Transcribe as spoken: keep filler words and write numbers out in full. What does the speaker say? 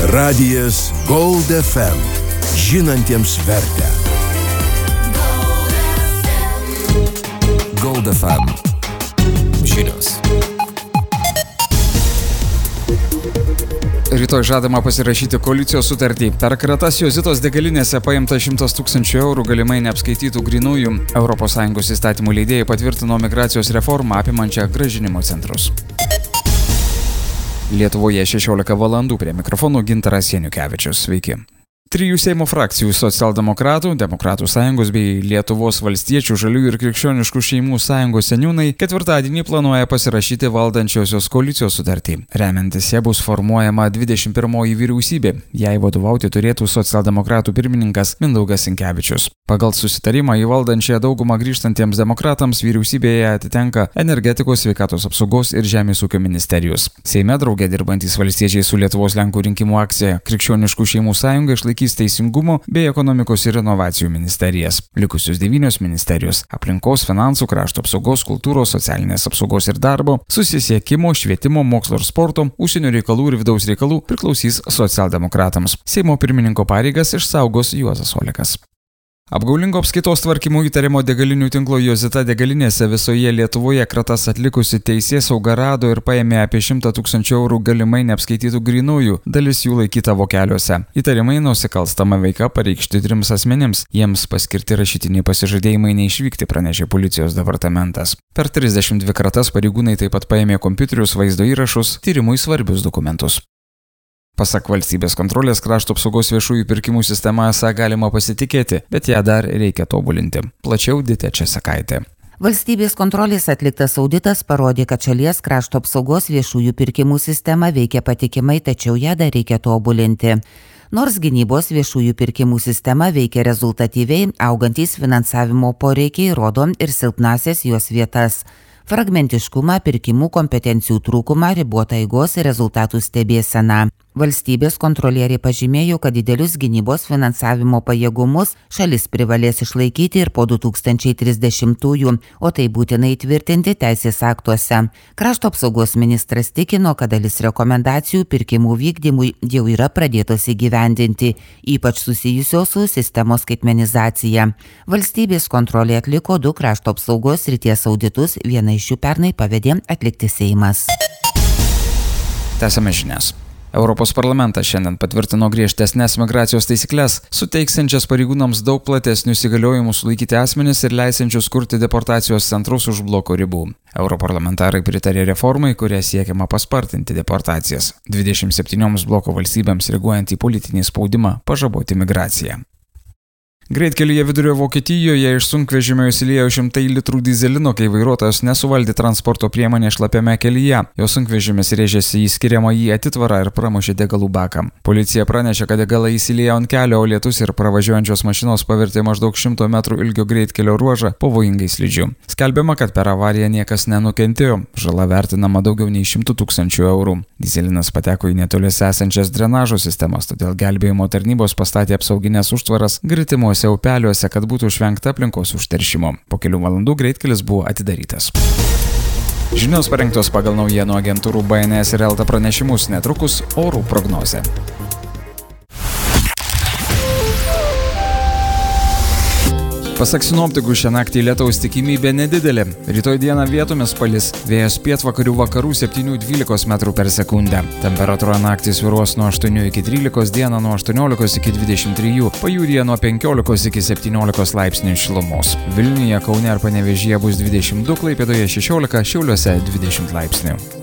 Radijas Gold F M. Žinantiems vertę. Gold F M. Žinios. Rytoj žadama pasirašyti koalicijos sutartį. Per kratas Jozitos degalinėse paimta šimtas tūkstančių eurų galimai neapskaitytų grynųjų. Europos Sąjungos įstatymų leidėjai patvirtino migracijos reformą apimančią grąžinimo centrus. Lietuvoje šešiolika valandų, prie mikrofonų Gintaras Janiukevičius. Sveiki. Trijų Seimo frakcijų Socialdemokratų, Demokratų sąjungos bei Lietuvos valstiečių, žaliųjų ir krikščioniškų šeimų sąjungos seniūnai ketvirtadienį planuoja pasirašyti valdančiosios koalicijos sutartį. Remiantis ją bus formuojama dvidešimt pirmoji vyriausybė. Jai vadovauti turėtų Socialdemokratų pirmininkas Mindaugas Sinkevičius. Pagal susitarimą į valdančiąją daugumą grįžtantiems demokratams vyriausybėje atitenka energetikos, sveikatos apsaugos ir žemės ūkio ministerijos. Seime drauge dirbantys valstiečiai su Lietuvos Lenkų rinkimų akcija Krikščioniškų šeimų sąjunga išlaikys teisingumo bei ekonomikos ir inovacijų ministerijas. Likusius devynios ministerijos – aplinkos, finansų, krašto apsaugos, kultūros, socialinės apsaugos ir darbo, susisiekimo, švietimo, mokslo ir sporto, užsienio reikalų ir vidaus reikalų – priklausys socialdemokratams. Seimo pirmininko pareigas išsaugos Juozas Olekas. Apgaulingo apskaitos tvarkymo įtarimo degalinių tinklo Jozita degalinėse visoje Lietuvoje kratas atlikusi teisėsauga rado ir paėmė apie šimtą tūkstančių eurų galimai neapskaitytų grynųjų, dalis jų laikyta vokeliuose. Įtarimai nusikalstama veika pareikšti trims asmenims, jiems paskirti rašytiniai pasižadėjimai neišvykti, pranešė policijos departamentas. Per trisdešimt dvi kratas pareigūnai taip pat paėmė kompiuterius, vaizdo įrašus, tyrimui svarbius dokumentus. Pasak valstybės kontrolės, krašto apsaugos viešųjų pirkimų sistema esą galima pasitikėti, bet ją dar reikia tobulinti. Plačiau Ditė Česakaitė. Valstybės kontrolės atliktas auditas parodė, kad šalies krašto apsaugos viešųjų pirkimų sistema veikia patikimai, tačiau ją dar reikia tobulinti. Nors gynybos viešųjų pirkimų sistema veikia rezultatyviai, augantys finansavimo poreikiai rodo ir silpnasias jos vietas. Fragmentiškumą, pirkimų kompetencijų trūkumą, ribotą eigos ir rezultatų stebėseną. Valstybės kontrolieriai pažymėjo, kad didelius gynybos finansavimo pajėgumus šalis privalės išlaikyti ir po du tūkstančiai trisdešimtųjų, o tai būtinai įtvirtinti teisės aktuose. Krašto apsaugos ministras tikino, kad dalis rekomendacijų pirkimų vykdymui jau yra pradėtos įgyvendinti, ypač susijusios su sistemos skaitmenizacija. Valstybės kontrolė atliko du krašto apsaugos srities auditus, vieną iš jų pernai pavedė atlikti Seimas. Tęsiame žinias. Europos parlamentas šiandien patvirtino griežtesnės migracijos taisyklės, suteiksiančias pareigūnams daug platesnius įgaliojimus sulaikyti asmenis ir leisiančius kurti deportacijos centrus už bloko ribų. Europarlamentarai pritarė reformai, kuria siekiama paspartinti deportacijas. dvidešimt septynioms bloko valstybėms reaguojant į politinį spaudimą pažaboti migraciją. Greitkelyje vidurio Vokietijoje iš sunkvežimio įsiliejo šimtai litrų dyzelino, kai vairuotojas nesuvaldė transporto priemonę šlapiame kelyje. Jo sunkvežimis rėžėsi į skiriamąjį atitvarą ir pramušė degalų baką. Policija pranešė, kad degalai įsiliejo ant kelio, o lietus ir pravažiuojančios mašinos pavertė maždaug šimto metrų ilgio greitkelio ruožą pavojingai slidžiu. Skelbiama, kad per avariją niekas nenukentėjo. Žala vertinama daugiau nei šimtų tūkstančių eurų. Dyzelinas pateko į netoliese esančias drenažo sistemas, todėl gelbėjimo tarnybos pastatė apsauginės užtvaras gretimuose upeliuose, kad būtų išvengta aplinkos užteršimo. Po kelių valandų greitkelis buvo atidarytas. Žinios parengtos pagal naujienų agentūrų B N S ir Elta pranešimus, netrukus orų prognozė. Pasak sinoptikų, šią naktį lietaus tikimybė nedidelė. Rytoj dieną vietomis palis, vėjas pietvakarių vakarų septynių dvylikos metrų per sekundę. Temperatūra naktį svyruos nuo aštuonių iki trylikos, dieną nuo aštuoniolikos iki dvidešimt trijų, pajūryje nuo penkiolikos iki septyniolikos laipsnių šilumos. Vilniuje, Kaune ir Panevėžyje bus dvidešimt du, Klaipėdoje šešiolika, Šiauliuose dvidešimt laipsnių.